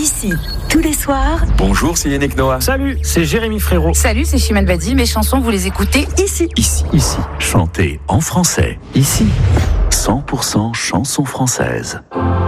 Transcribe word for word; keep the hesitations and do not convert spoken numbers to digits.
Ici, tous les soirs. Bonjour, c'est Yannick Noah. Salut, c'est Jérémy Frérot. Salut, c'est Chimène Badi. Mes chansons, vous les écoutez Ici. Ici. Ici, chanter en français. Ici, cent pour cent chansons françaises.